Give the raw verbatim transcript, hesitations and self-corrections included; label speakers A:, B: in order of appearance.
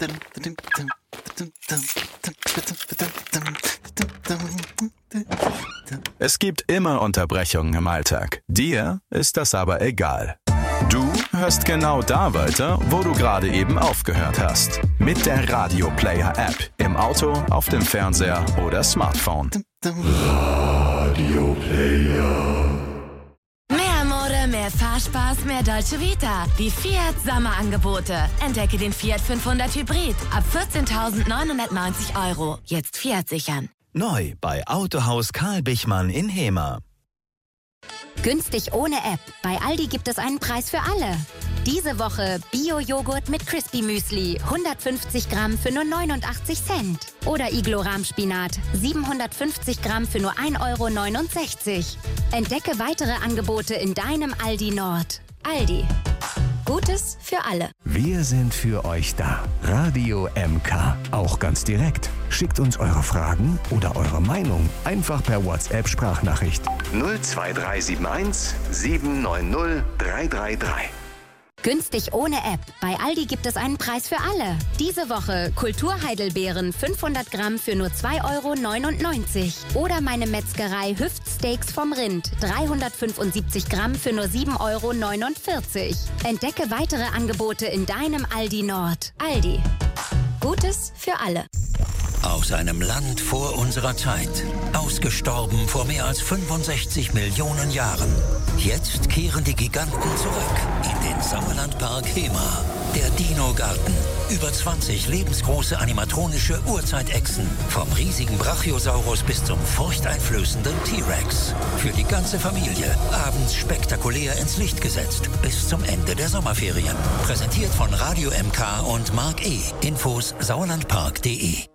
A: Es gibt immer Unterbrechungen im Alltag. Dir ist das aber egal. Du hörst genau da weiter, wo du gerade eben aufgehört hast. Mit der Radio Player App. Im Auto, auf dem Fernseher oder Smartphone.
B: Radio Player.
C: Mehr Mode, mehr Fahrspaß, mehr Dolce Vita. Die Fiat Sommerangebote. Entdecke den Fiat fünfhundert Hybrid ab vierzehntausendneunhundertneunzig Euro. Jetzt Fiat sichern.
D: Neu bei Autohaus Karl Bichmann in Hemer.
E: Günstig ohne App. Bei Aldi gibt es einen Preis für alle. Diese Woche Bio-Joghurt mit Crispy Müsli, hundertfünfzig Gramm für nur neunundachtzig Cent. Oder Iglo-Rahmspinat, siebenhundertfünfzig Gramm für nur ein Euro neunundsechzig. Entdecke weitere Angebote in deinem Aldi Nord. Aldi. Gutes für alle.
F: Wir sind für euch da. Radio M K. Auch ganz direkt. Schickt uns eure Fragen oder eure Meinung einfach per WhatsApp-Sprachnachricht.
G: null zwei drei sieben eins sieben neun null drei drei drei.
E: Günstig ohne App. Bei Aldi gibt es einen Preis für alle. Diese Woche Kulturheidelbeeren fünfhundert Gramm für nur zwei Euro neunundneunzig. Oder meine Metzgerei Hüftsteaks vom Rind, dreihundertfünfundsiebzig Gramm für nur sieben Euro neunundvierzig. Entdecke weitere Angebote in deinem Aldi Nord. Aldi. Gutes für alle.
H: Aus einem Land vor unserer Zeit. Ausgestorben vor mehr als fünfundsechzig Millionen Jahren. Jetzt kehren die Giganten zurück in den Sauerlandpark Hemer. Der Dino-Garten. Über zwanzig lebensgroße animatronische Urzeitechsen. Vom riesigen Brachiosaurus bis zum furchteinflößenden T-Rex. Für die ganze Familie. Abends spektakulär ins Licht gesetzt. Bis zum Ende der Sommerferien. Präsentiert von Radio M K und Mark E. Infos sauerlandpark punkt de.